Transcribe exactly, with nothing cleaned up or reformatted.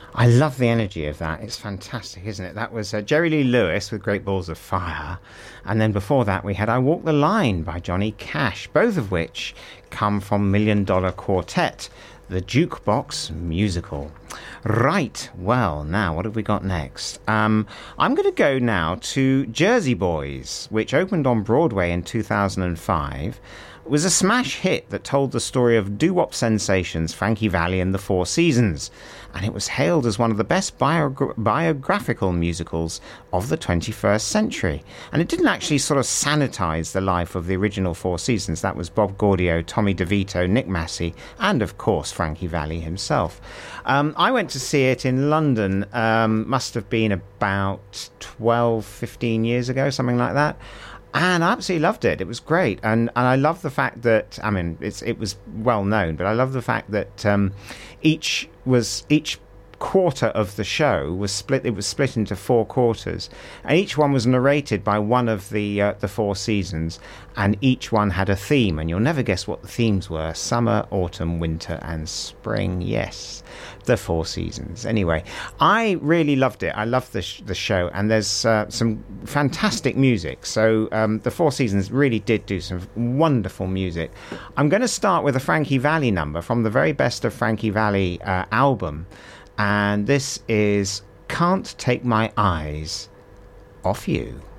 I love the energy of that. It's fantastic, isn't it? That was uh, Jerry Lee Lewis with Great Balls of Fire. And then before that, we had I Walk the Line by Johnny Cash, both of which come from Million Dollar Quartet, the Jukebox Musical. Right, well, now, what have we got next? Um, I'm going to go now to Jersey Boys, which opened on Broadway in two thousand five. It was a smash hit that told the story of doo-wop sensations Frankie Valli and the Four Seasons, and it was hailed as one of the best biogra- biographical musicals of the twenty-first century. And it didn't actually sort of sanitize the life of the original Four Seasons. That was Bob Gaudio, Tommy DeVito, Nick Massey, and of course Frankie Valli himself. Um, I went to see it in London, um, must have been about twelve, fifteen years ago, something like that. And I absolutely loved it. It was great. And and I love the fact that, I mean, it's it was well known, but I love the fact that um, each was each quarter of the show was split. It was split into four quarters, and each one was narrated by one of the uh, the Four Seasons, and each one had a theme. And you'll never guess what the themes were: summer, autumn, winter, and spring. Yes, the Four Seasons. Anyway, I really loved it. I loved the sh- the show, and there's uh, some fantastic music. So um, the Four Seasons really did do some wonderful music. I'm going to start with a Frankie Valli number from the very best of Frankie Valli uh, album. And this is Can't Take My Eyes Off You.